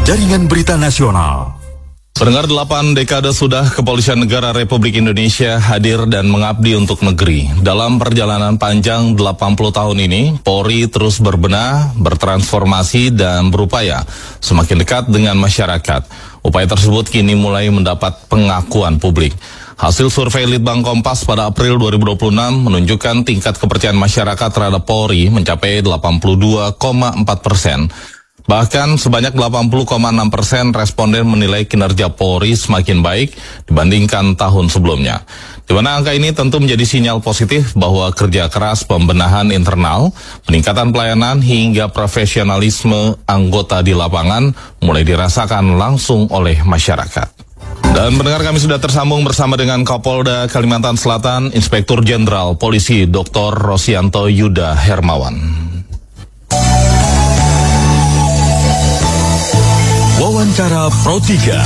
Jaringan Berita Nasional. Pendengar, 8 dekade sudah Kepolisian Negara Republik Indonesia hadir dan mengabdi untuk negeri. Dalam perjalanan panjang 80 tahun ini, Polri terus berbenah, bertransformasi, dan berupaya semakin dekat dengan masyarakat. Upaya tersebut kini mulai mendapat pengakuan publik. Hasil survei Litbang Kompas pada April 2026 menunjukkan tingkat kepercayaan masyarakat terhadap Polri mencapai 82,4%. Bahkan sebanyak 80,6% responden menilai kinerja Polri semakin baik dibandingkan tahun sebelumnya. Di mana angka ini tentu menjadi sinyal positif bahwa kerja keras pembenahan internal, peningkatan pelayanan hingga profesionalisme anggota di lapangan mulai dirasakan langsung oleh masyarakat. Dan pendengar, kami sudah tersambung bersama dengan Kapolda Kalimantan Selatan, Inspektur Jenderal Polisi Dr. Rosianto Yuda Hermawan. Wawancara Pro 3.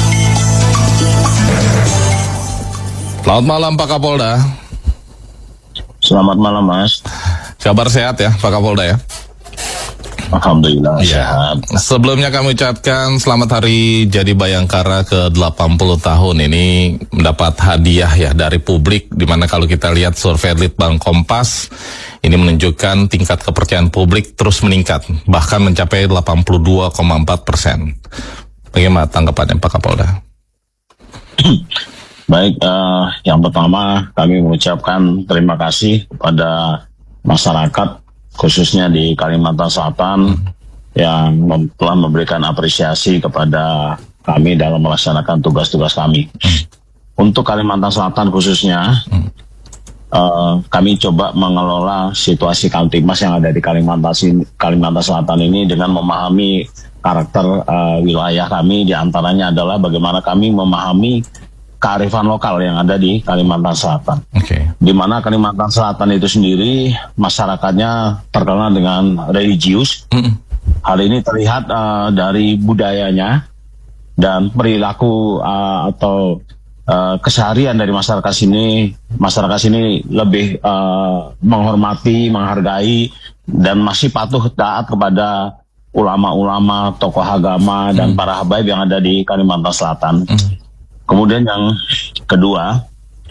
Selamat malam Pak Kapolda. Selamat malam Mas. Kabar sehat ya Pak Kapolda ya? Alhamdulillah sehat. Sebelumnya kami ucapkan selamat hari Jadi Bayangkara ke-80 tahun ini, mendapat hadiah ya dari publik, dimana kalau kita lihat survei Litbang Kompas ini menunjukkan tingkat kepercayaan publik terus meningkat, bahkan mencapai 82,4%. Bagaimana tanggapannya Pak Kapolda? Baik, yang pertama kami mengucapkan terima kasih kepada masyarakat khususnya di Kalimantan Selatan yang telah memberikan apresiasi kepada kami dalam melaksanakan tugas-tugas kami. Untuk Kalimantan Selatan khususnya, kami coba mengelola situasi Kamtimas yang ada di Kalimantan Selatan ini dengan memahami karakter wilayah kami, diantaranya adalah bagaimana kami memahami kearifan lokal yang ada di Kalimantan Selatan. Di mana Kalimantan Selatan itu sendiri masyarakatnya terkenal dengan religius. Hal ini terlihat dari budayanya dan perilaku atau keseharian dari masyarakat sini. Masyarakat sini lebih menghormati, menghargai, dan masih patuh taat kepada ulama-ulama, tokoh agama, dan para habaib yang ada di Kalimantan Selatan. Kemudian yang kedua,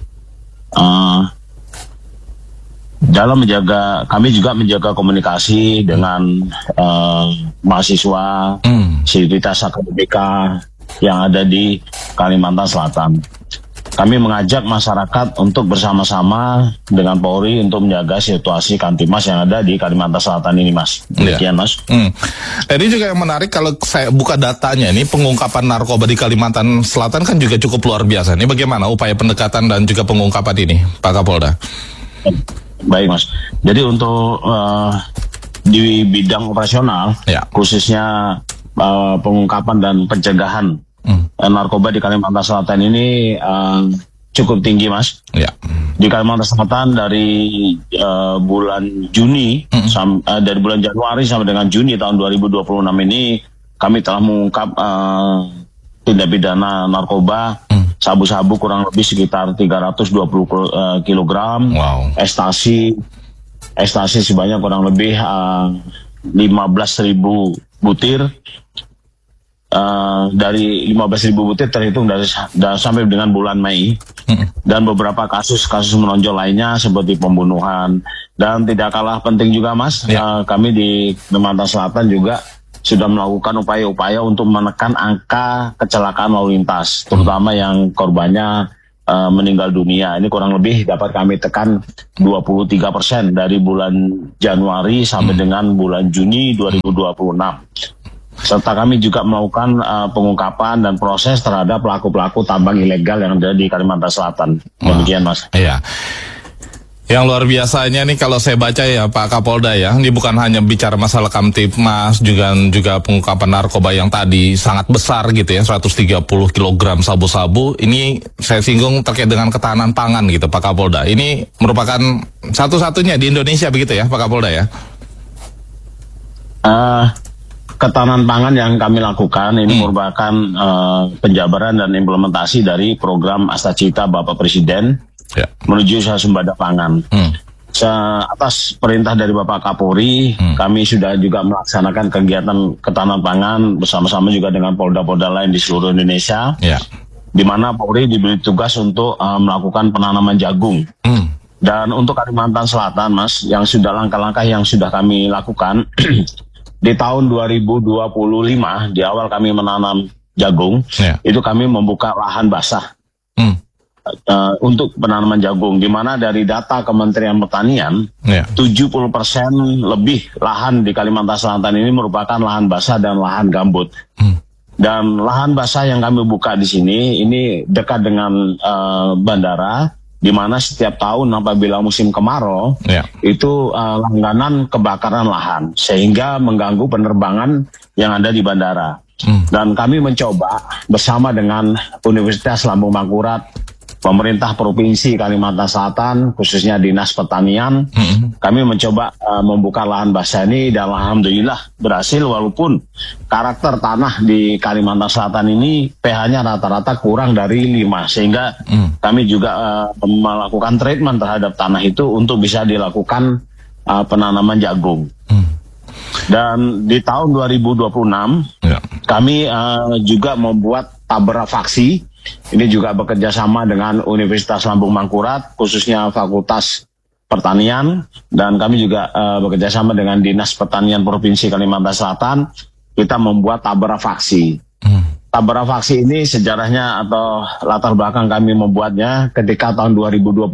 kami juga menjaga komunikasi dengan mahasiswa, sivitas akademika yang ada di Kalimantan Selatan. Kami mengajak masyarakat untuk bersama-sama dengan Polri untuk menjaga situasi Kamtimas yang ada di Kalimantan Selatan ini, Mas. Demikian, Mas. Ini juga yang menarik kalau saya buka datanya, ini pengungkapan narkoba di Kalimantan Selatan kan juga cukup luar biasa. Ini bagaimana upaya pendekatan dan juga pengungkapan ini, Pak Kapolda? Baik, Mas. Jadi untuk di bidang operasional, khususnya pengungkapan dan pencegahan narkoba di Kalimantan Selatan ini cukup tinggi, Mas. Di Kalimantan Selatan dari bulan Juni, dari bulan Januari sampai dengan Juni tahun 2026 ini, kami telah mengungkap tindak pidana narkoba sabu-sabu kurang lebih sekitar 320 kg, ekstasi sebanyak kurang lebih 15.000 butir. Dari 15.000 butir terhitung dari sampai dengan bulan Mei, dan beberapa kasus-kasus menonjol lainnya seperti pembunuhan. Dan tidak kalah penting juga, Mas, kami di Kalimantan Selatan juga sudah melakukan upaya-upaya untuk menekan angka kecelakaan lalu lintas, terutama yang korbannya meninggal dunia. Ini kurang lebih dapat kami tekan 23% dari bulan Januari sampai dengan bulan Juni 2026. Serta kami juga melakukan pengungkapan dan proses terhadap pelaku-pelaku tambang ilegal yang ada di Kalimantan Selatan. Demikian, Mas. Iya. Yang luar biasanya nih kalau saya baca ya Pak Kapolda ya, ini bukan hanya bicara masalah Kamtibmas, juga pengungkapan narkoba yang tadi sangat besar gitu ya, 130 kg sabu-sabu. Ini saya singgung terkait dengan ketahanan pangan gitu Pak Kapolda. Ini merupakan satu-satunya di Indonesia begitu ya Pak Kapolda ya? Ketahanan pangan yang kami lakukan ini merupakan penjabaran dan implementasi dari program Astacita Bapak Presiden menuju swasembada pangan. atas perintah dari Bapak Kapolri, kami sudah juga melaksanakan kegiatan ketahanan pangan bersama-sama juga dengan polda-polda lain di seluruh Indonesia, di mana Polri diberi tugas untuk melakukan penanaman jagung. Dan untuk Kalimantan Selatan, Mas, yang sudah langkah-langkah yang sudah kami lakukan di tahun 2025 di awal kami menanam jagung, itu kami membuka lahan basah. Untuk penanaman jagung, di mana dari data Kementerian Pertanian, 70% lebih lahan di Kalimantan Selatan ini merupakan lahan basah dan lahan gambut. Dan lahan basah yang kami buka di sini, ini dekat dengan bandara, di mana setiap tahun apabila musim kemarau, itu langganan kebakaran lahan, sehingga mengganggu penerbangan yang ada di bandara. Dan kami mencoba bersama dengan Universitas Lambung Mangkurat, pemerintah Provinsi Kalimantan Selatan, khususnya Dinas Pertanian, kami mencoba membuka lahan basah ini, dan alhamdulillah berhasil, walaupun karakter tanah di Kalimantan Selatan ini pH-nya rata-rata kurang dari 5, sehingga kami juga melakukan treatment terhadap tanah itu untuk bisa dilakukan penanaman jagung. Dan di tahun 2026 kami juga membuat tabra faksi. Ini juga bekerja sama dengan Universitas Lambung Mangkurat, khususnya Fakultas Pertanian, dan kami juga bekerja sama dengan Dinas Pertanian Provinsi Kalimantan Selatan. Kita membuat tabra faksi. Tabra faksi ini sejarahnya atau latar belakang kami membuatnya ketika tahun 2025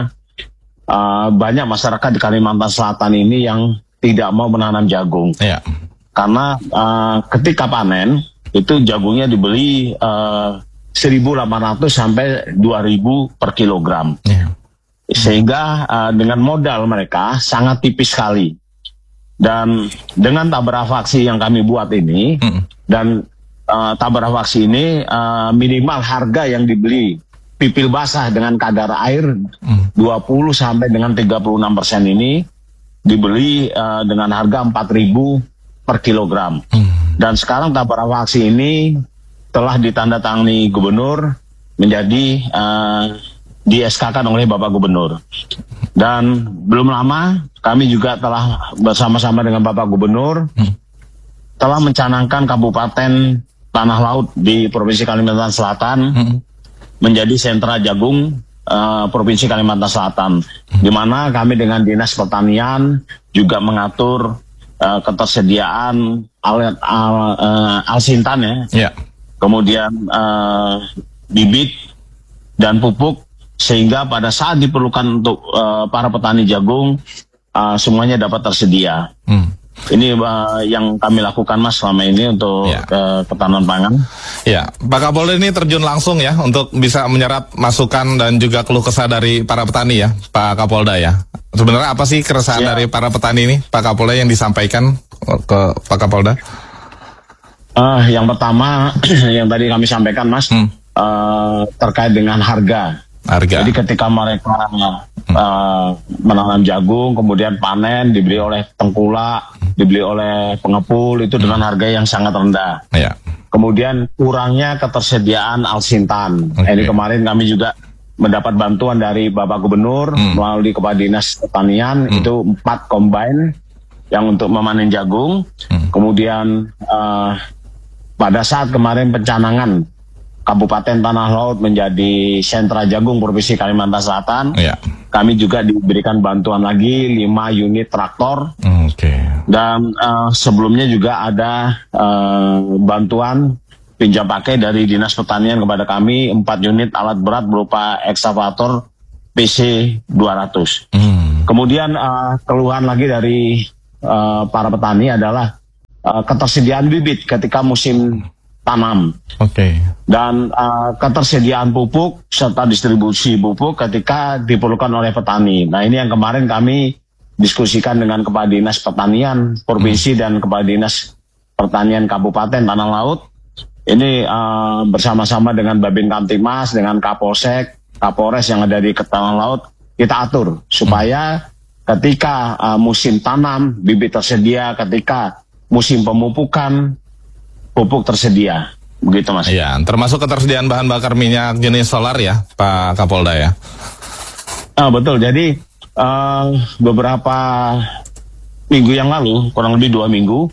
banyak masyarakat di Kalimantan Selatan ini yang tidak mau menanam jagung. Karena ketika panen itu jagungnya dibeli 1.800 sampai 2.000 per kilogram. Sehingga dengan modal mereka sangat tipis sekali. Dan dengan tabra faksi yang kami buat ini, dan tabra faksi ini minimal harga yang dibeli pipil basah dengan kadar air 20 sampai dengan 36% ini dibeli dengan harga 4.000 per kilogram. Dan sekarang tabra faksi ini telah ditandatangani gubernur menjadi di-SK-kan oleh Bapak Gubernur. Dan belum lama kami juga telah bersama-sama dengan Bapak Gubernur telah mencanangkan Kabupaten Tanah Laut di Provinsi Kalimantan Selatan menjadi sentra jagung Provinsi Kalimantan Selatan, di mana kami dengan Dinas Pertanian juga mengatur ketersediaan alat alsintan kemudian bibit dan pupuk, sehingga pada saat diperlukan untuk para petani jagung semuanya dapat tersedia. Ini yang kami lakukan, Mas, selama ini untuk ketahanan pangan. Pak Kapolda ini terjun langsung ya untuk bisa menyerap masukan dan juga keluh kesah dari para petani ya, Pak Kapolda ya. Sebenarnya apa sih keresahan dari para petani ini, Pak Kapolda, yang disampaikan ke Pak Kapolda? Yang pertama yang tadi kami sampaikan, Mas, terkait dengan harga. Jadi ketika mereka menanam jagung, kemudian panen, dibeli oleh tengkulak, dibeli oleh pengepul, itu dengan harga yang sangat rendah. Kemudian kurangnya ketersediaan alsintan. Ini kemarin kami juga mendapat bantuan dari Bapak Gubernur melalui Kepala Dinas Pertanian, itu 4 combine yang untuk memanen jagung. Kemudian pada saat kemarin pencanangan Kabupaten Tanah Laut menjadi sentra jagung Provinsi Kalimantan Selatan, kami juga diberikan bantuan lagi 5 unit traktor. Dan sebelumnya juga ada bantuan pinjam pakai dari Dinas Pertanian kepada kami 4 unit alat berat berupa ekskavator PC 200. Kemudian keluhan lagi dari para petani adalah ketersediaan bibit ketika musim tanam. Dan ketersediaan pupuk serta distribusi pupuk ketika diperlukan oleh petani. Nah, ini yang kemarin kami diskusikan dengan Kepala Dinas Pertanian Provinsi dan Kepala Dinas Pertanian Kabupaten Tanah Laut. Ini bersama-sama dengan Babin Kamtimas, dengan Kapolsek, Kapolres yang ada di Tanah Laut, kita atur supaya ketika musim tanam bibit tersedia, ketika musim pemupukan pupuk tersedia. Begitu, Mas. Termasuk ketersediaan bahan bakar minyak jenis solar ya, Pak Kapolda ya. Betul. Jadi beberapa minggu yang lalu, kurang lebih 2 minggu,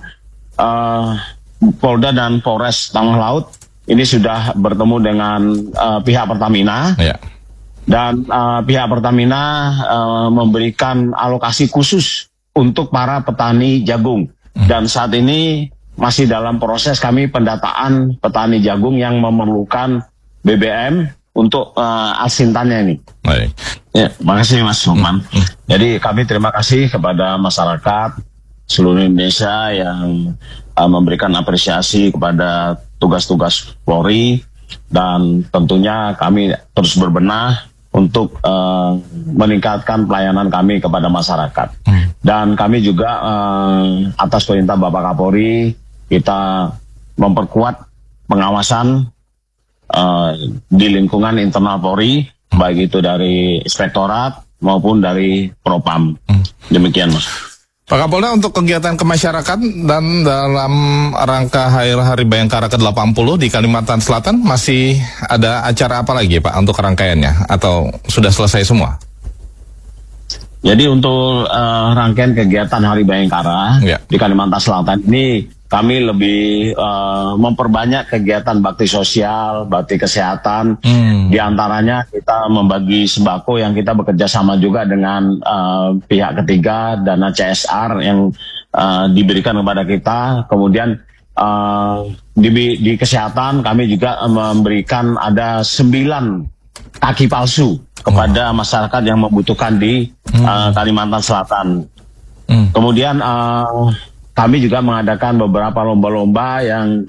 Polda dan Polres Tengah Laut ini sudah bertemu dengan pihak Pertamina. Ya. Dan pihak Pertamina memberikan alokasi khusus untuk para petani jagung. Dan saat ini masih dalam proses kami pendataan petani jagung yang memerlukan BBM untuk asintannya ini. Baik. Ya, makasih Mas Lukman. Jadi kami terima kasih kepada masyarakat seluruh Indonesia yang memberikan apresiasi kepada tugas-tugas Polri, dan tentunya kami terus berbenah untuk meningkatkan pelayanan kami kepada masyarakat. Dan kami juga atas perintah Bapak Kapolri, kita memperkuat pengawasan di lingkungan internal Polri, baik itu dari Inspektorat maupun dari Propam. Demikian, Mas. Pak Kapolda, untuk kegiatan kemasyarakatan dan dalam rangka Hari Bayangkara ke-80 di Kalimantan Selatan, masih ada acara apa lagi Pak untuk rangkaiannya, atau sudah selesai semua? Jadi untuk rangkaian kegiatan Hari Bayangkara di Kalimantan Selatan ini, kami lebih memperbanyak kegiatan bakti sosial, bakti kesehatan. Di antaranya kita membagi sembako yang kita bekerja sama juga dengan pihak ketiga, dana CSR yang diberikan kepada kita. Kemudian di kesehatan kami juga memberikan ada 9 kaki palsu kepada masyarakat yang membutuhkan di Kalimantan Selatan. Kemudian kami juga mengadakan beberapa lomba-lomba yang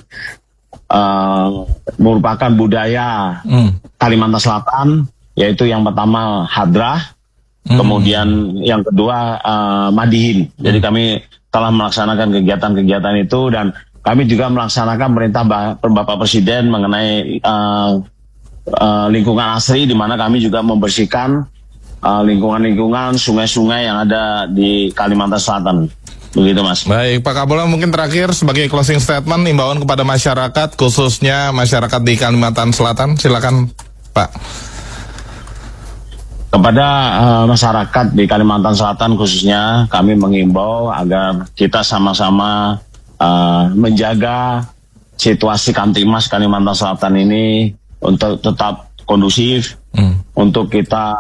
merupakan budaya Kalimantan Selatan, yaitu yang pertama hadrah, kemudian yang kedua madihin. Jadi kami telah melaksanakan kegiatan-kegiatan itu, dan kami juga melaksanakan perintah Bapak Presiden mengenai lingkungan asri, di mana kami juga membersihkan lingkungan-lingkungan sungai-sungai yang ada di Kalimantan Selatan. Begitu, Mas. Baik, Pak Kapolda, mungkin terakhir sebagai closing statement, imbauan kepada masyarakat, khususnya masyarakat di Kalimantan Selatan, silakan Pak. Kepada masyarakat di Kalimantan Selatan khususnya, kami mengimbau agar kita sama-sama menjaga situasi Kamtibmas Kalimantan Selatan ini untuk tetap kondusif, untuk kita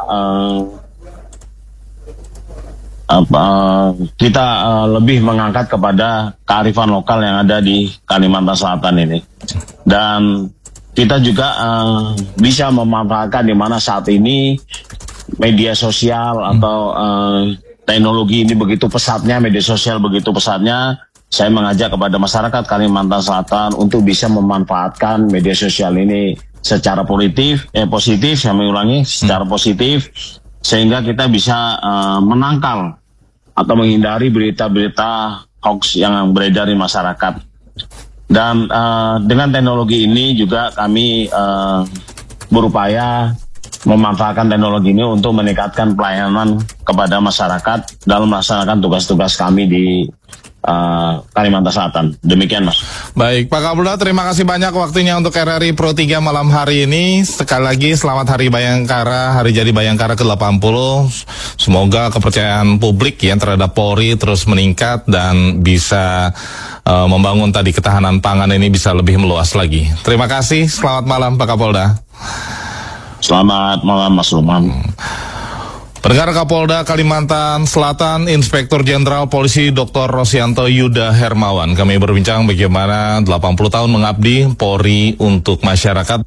lebih mengangkat kepada kearifan lokal yang ada di Kalimantan Selatan ini. Dan kita juga bisa memanfaatkan di mana saat ini media sosial atau teknologi ini begitu pesatnya, media sosial begitu pesatnya. Saya mengajak kepada masyarakat Kalimantan Selatan untuk bisa memanfaatkan media sosial ini secara positif, saya mengulangi, secara positif, sehingga kita bisa menangkal atau menghindari berita-berita hoax yang beredar di masyarakat. Dan dengan teknologi ini juga kami berupaya memanfaatkan teknologi ini untuk meningkatkan pelayanan kepada masyarakat dalam melaksanakan tugas-tugas kami di Kalimantan Selatan. Demikian, Mas. Baik, Pak Kapolda, terima kasih banyak waktunya untuk RRI Pro 3 malam hari ini. Sekali lagi selamat Hari Bayangkara, Hari Jadi Bayangkara ke-80. Semoga kepercayaan publik yang terhadap Polri terus meningkat dan bisa membangun tadi ketahanan pangan ini bisa lebih meluas lagi. Terima kasih, selamat malam Pak Kapolda. Selamat malam, Mas Lukman. Pendengar, Kapolda Kalimantan Selatan, Inspektur Jenderal Polisi Dr. Rosianto Yuda Hermawan. Kami berbincang bagaimana 80 tahun mengabdi Polri untuk masyarakat.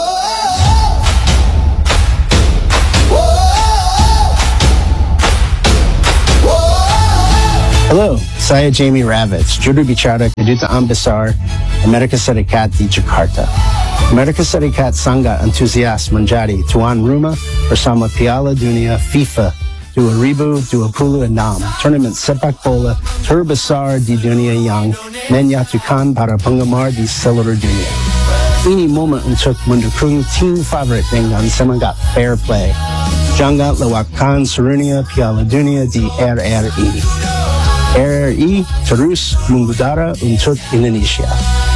Halo, saya Jamie Ravitz, juru bicara Kedutaan Besar Amerika Serikat di Jakarta. Amerika Serikat sangat antusias menjadi tuan rumah bersama Piala Dunia FIFA 2026, tournament sepak bola terbesar di dunia yang menyatukan para penggemar di seluruh dunia. Ini momen untuk mendukung tim favorit dengan semangat fair play. Jangan lewatkan serunya Piala Dunia di RRI. RRI terus mengudara untuk Indonesia.